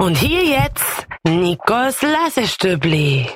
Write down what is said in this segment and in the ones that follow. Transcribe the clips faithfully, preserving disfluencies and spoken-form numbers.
Und hier jetzt Nikos Lassestübli.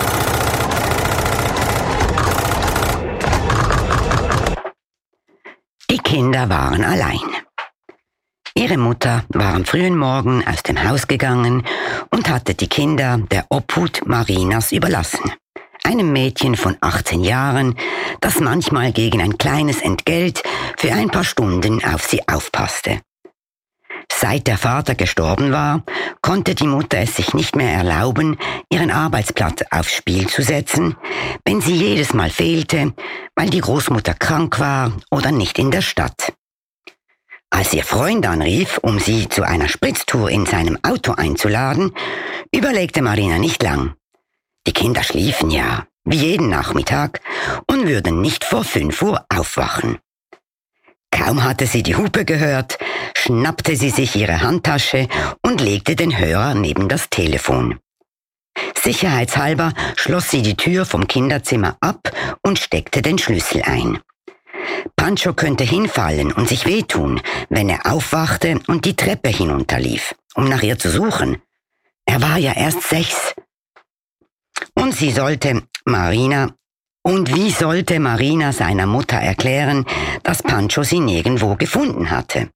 Die Kinder waren allein. Ihre Mutter war am frühen Morgen aus dem Haus gegangen und hatte die Kinder der Obhut Marinas überlassen, einem Mädchen von achtzehn Jahren, das manchmal gegen ein kleines Entgelt für ein paar Stunden auf sie aufpasste. Seit der Vater gestorben war, konnte die Mutter es sich nicht mehr erlauben, ihren Arbeitsplatz aufs Spiel zu setzen, wenn sie jedes Mal fehlte, weil die Großmutter krank war oder nicht in der Stadt. Als ihr Freund anrief, um sie zu einer Spritztour in seinem Auto einzuladen, überlegte Marina nicht lang. Die Kinder schliefen ja, wie jeden Nachmittag, und würden nicht vor fünf Uhr aufwachen. Kaum hatte sie die Hupe gehört, schnappte sie sich ihre Handtasche und legte den Hörer neben das Telefon. Sicherheitshalber schloss sie die Tür vom Kinderzimmer ab und steckte den Schlüssel ein. Pancho könnte hinfallen und sich wehtun, wenn er aufwachte und die Treppe hinunterlief, um nach ihr zu suchen. Er war ja erst sechs. Und sie sollte Marina, und wie sollte Marina seiner Mutter erklären, dass Pancho sie nirgendwo gefunden hatte?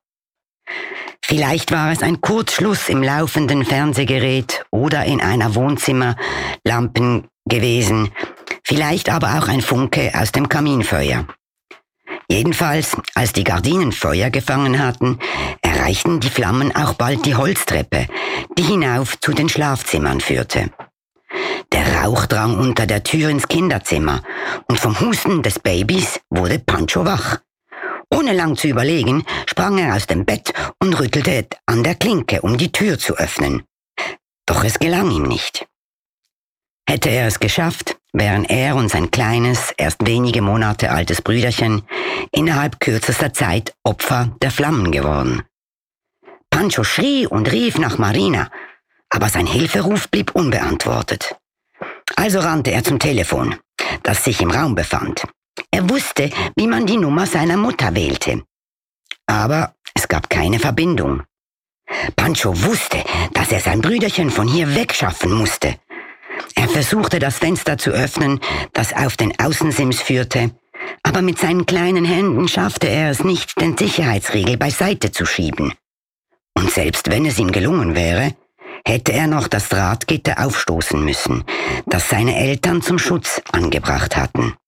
Vielleicht war es ein Kurzschluss im laufenden Fernsehgerät oder in einer Wohnzimmerlampe gewesen, vielleicht aber auch ein Funke aus dem Kaminfeuer. Jedenfalls, als die Gardinen Feuer gefangen hatten, erreichten die Flammen auch bald die Holztreppe, die hinauf zu den Schlafzimmern führte. Der Rauch drang unter der Tür ins Kinderzimmer und vom Husten des Babys wurde Pancho wach. Ohne lang zu überlegen, sprang er aus dem Bett und rüttelte an der Klinke, um die Tür zu öffnen. Doch es gelang ihm nicht. Hätte er es geschafft, wären er und sein kleines, erst wenige Monate altes Brüderchen innerhalb kürzester Zeit Opfer der Flammen geworden. Pancho schrie und rief nach Marina, aber sein Hilferuf blieb unbeantwortet. Also rannte er zum Telefon, das sich im Raum befand. Er wusste, wie man die Nummer seiner Mutter wählte. Aber es gab keine Verbindung. Pancho wusste, dass er sein Brüderchen von hier wegschaffen musste. Er versuchte, das Fenster zu öffnen, das auf den Außensims führte, aber mit seinen kleinen Händen schaffte er es nicht, den Sicherheitsriegel beiseite zu schieben. Und selbst wenn es ihm gelungen wäre, hätte er noch das Drahtgitter aufstoßen müssen, das seine Eltern zum Schutz angebracht hatten.